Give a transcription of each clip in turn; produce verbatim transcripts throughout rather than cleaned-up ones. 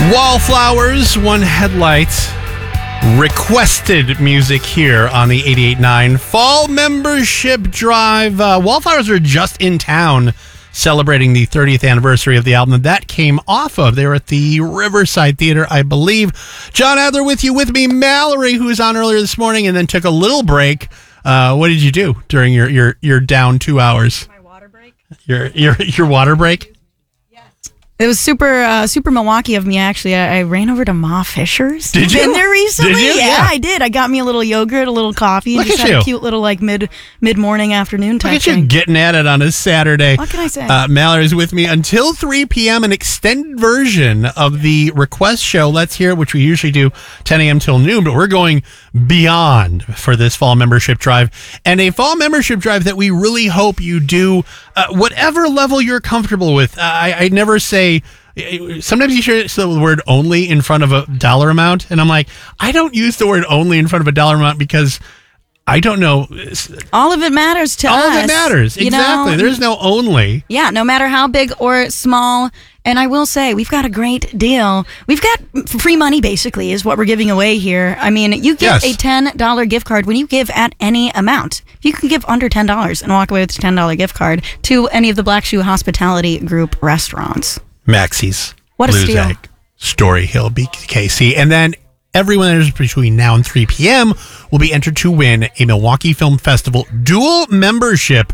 Wallflowers, One Headlight. Requested music here on the eighty-eight point nine Fall Membership Drive. Uh, Wallflowers are just in town celebrating the thirtieth anniversary of the album that came off of. They were at the Riverside Theater, I believe. John Adler with you, with me, Mallory, who was on earlier this morning and then took a little break. Uh, what did you do during your, your, your down two hours? My water break. Your your your water break? It was super, uh, super Milwaukee of me. Actually, I, I ran over to Ma Fisher's. Did you? Been there recently? Did you? Yeah, Yeah. I did. I got me a little yogurt, a little coffee, and Look just at had you. a cute little like mid mid morning afternoon type Look at you thing. getting at it on a Saturday. What can I say? Uh, Mallory's with me until three p.m. An extended version of the request show. Let's hear it, which we usually do ten a.m. till noon, but we're going beyond for this fall membership drive, and a fall membership drive that we really hope you do uh, whatever level you're comfortable with. Uh, I, I never say. Sometimes you hear the word only in front of a dollar amount, and I'm like, I don't use the word only in front of a dollar amount because I don't know. All of it matters to All us. of it matters. You Exactly. know? There's no only. Yeah, no matter how big or small. And I will say, we've got a great deal. We've got free money, basically, is what we're giving away here. I mean, you get Yes. a ten dollars gift card when you give at any amount. You can give under ten dollars and walk away with a ten dollars gift card to any of the Black Shoe Hospitality Group restaurants. Maxie's, What a Blues steal. Egg, Story Hill, B K C. And then everyone that is between now and three p.m. will be entered to win a Milwaukee Film Festival dual membership.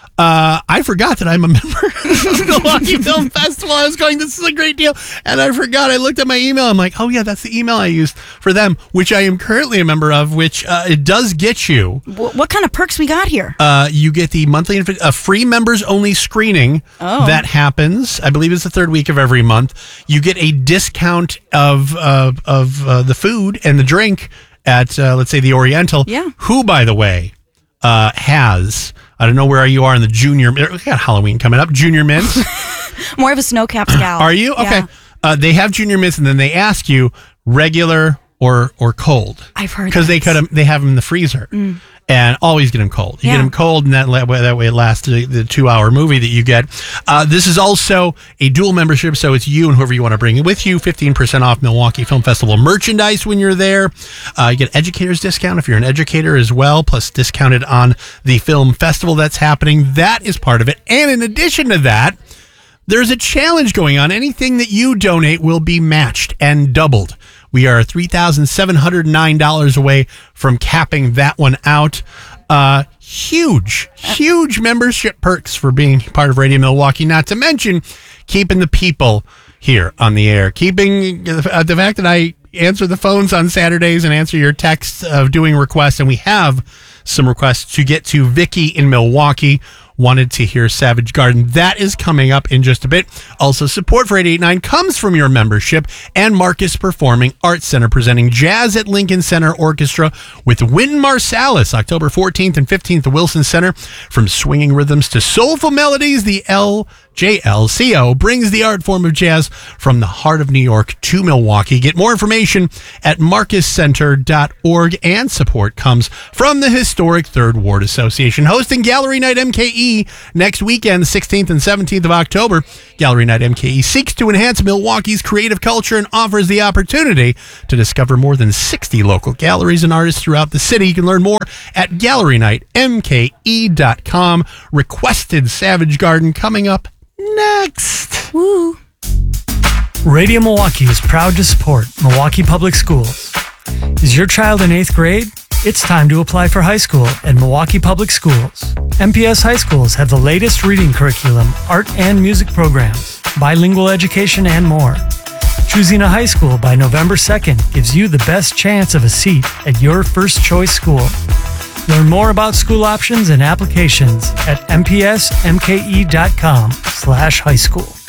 Uh, I forgot that I'm a member of the Milwaukee Film Festival. I was going, this is a great deal. And I forgot. I looked at my email. I'm like, oh, yeah, that's the email I used for them, which I am currently a member of, which uh, it does get you. W- what kind of perks we got here? Uh, you get the monthly, a free members only screening Oh. that happens. I believe it's the third week of every month. You get a discount of uh, of uh, the food and the drink at, uh, let's say, the Oriental. Yeah. Who, by the way, uh, has, I don't know where you are in the junior, we got Halloween coming up, junior mints. More of a snow cap scout. Are you? Okay. Yeah. Uh, they have junior mints, and then they ask you regular or or cold. I've heard because they that. cut 'em- they have them in the freezer, and always get them cold. You Yeah. get them cold, and that la- that way it lasts the, the two hour movie that you get. Uh, this is also a dual membership, so it's you and whoever you want to bring with you. Fifteen percent off Milwaukee Film Festival merchandise when you're there. Uh, you get educators discount if you're an educator as well, plus discounted on the film festival that's happening. That is part of it, and in addition to that, there's a challenge going on. Anything that you donate will be matched and doubled. We are three thousand seven hundred nine dollars away from capping that one out. Uh, huge, huge membership perks for being part of Radio Milwaukee, not to mention keeping the people here on the air. Keeping uh, the fact that I answer the phones on Saturdays and answer your texts of doing requests, and we have some requests to get to. Vicky in Milwaukee wanted to hear Savage Garden. That is coming up in just a bit. Also, support for eighty-eight point nine comes from your membership and Marcus Performing Arts Center, presenting Jazz at Lincoln Center Orchestra with Wynton Marsalis, October fourteenth and fifteenth at Wilson Center. From swinging rhythms to soulful melodies, the L J L C O brings the art form of jazz from the heart of New York to Milwaukee. Get more information at marcus center dot org, and support comes from the historic Third Ward Association, hosting Gallery Night M K E next weekend, sixteenth and seventeenth of October. Gallery Night M K E seeks to enhance Milwaukee's creative culture and offers the opportunity to discover more than sixty local galleries and artists throughout the city. You can learn more at gallery night m k e dot com. Requested Savage Garden coming up next. Woo. Radio Milwaukee is proud to support Milwaukee Public Schools. Is your child in eighth grade? It's time to apply for high school at Milwaukee Public Schools. M P S high schools have the latest reading curriculum, art and music programs, bilingual education, and more. Choosing a high school by November second gives you the best chance of a seat at your first choice school. Learn more about school options and applications at m p s m k e dot com slash high school.